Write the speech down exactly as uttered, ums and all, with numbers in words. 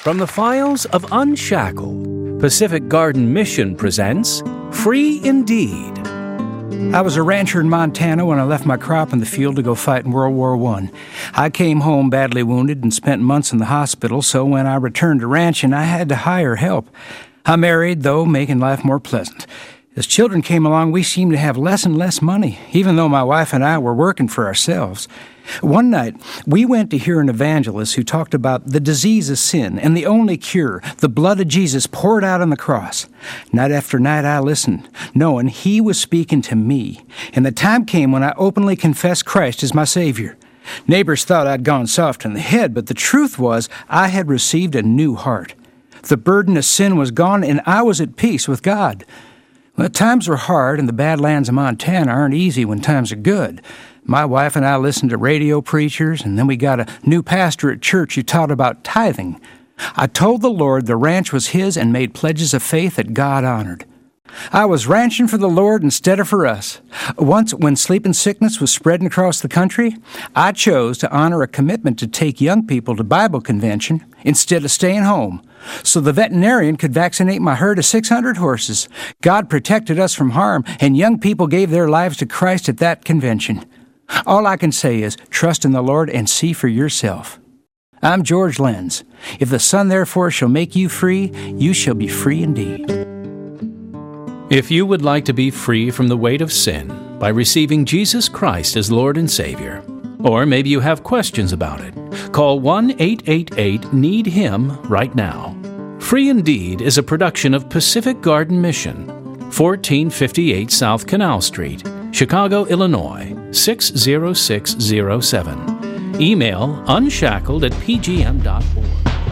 From the files of Unshackled, Pacific Garden Mission presents Free Indeed. I was a rancher in Montana when I left my crop in the field to go fight in World War One. I came home badly wounded and spent months in the hospital, so when I returned to ranching, I had to hire help. I married, though, making life more pleasant. As children came along, we seemed to have less and less money, even though my wife and I were working for ourselves. One night, we went to hear an evangelist who talked about the disease of sin and the only cure, the blood of Jesus poured out on the cross. Night after night, I listened, knowing he was speaking to me, and the time came when I openly confessed Christ as my Savior. Neighbors thought I'd gone soft in the head, but the truth was I had received a new heart. The burden of sin was gone, and I was at peace with God. Well, times were hard, and the Badlands of Montana aren't easy when times are good. My wife and I listened to radio preachers, and then we got a new pastor at church who taught about tithing. I told the Lord the ranch was his and made pledges of faith that God honored. I was ranching for the Lord instead of for us. Once, when sleeping sickness was spreading across the country, I chose to honor a commitment to take young people to Bible convention instead of staying home, so the veterinarian could vaccinate my herd of six hundred horses. God protected us from harm, and young people gave their lives to Christ at that convention. All I can say is, trust in the Lord and see for yourself. I'm George Lenz. If the Son therefore shall make you free, you shall be free indeed. If you would like to be free from the weight of sin by receiving Jesus Christ as Lord and Savior, or maybe you have questions about it, call one eight eight eight need him right now. Free Indeed is a production of Pacific Garden Mission, fourteen fifty-eight South Canal Street, Chicago, Illinois, six zero six zero seven. Email unshackled at p g m dot org.